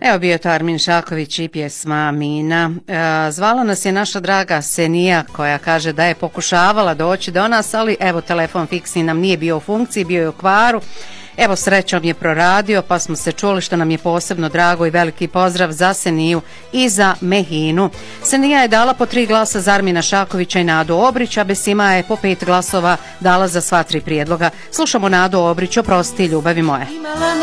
Evo bio to Armin Šaković i pjesma Mina. Zvala nas je naša draga Senija koja kaže da je pokušavala doći do nas, ali evo telefon fiksni nam nije bio u funkciji, bio je u kvaru. Evo srećom je proradio pa smo se čuli, što nam je posebno drago, i veliki pozdrav za Seniju i za Mehinu. Senija je dala po 3 glasa za Armina Šakovića i Nadu Obrić, a Besima je po 5 glasova dala za sva 3 prijedloga. Slušamo Nadu Obrić, Oprosti ljubavi moje.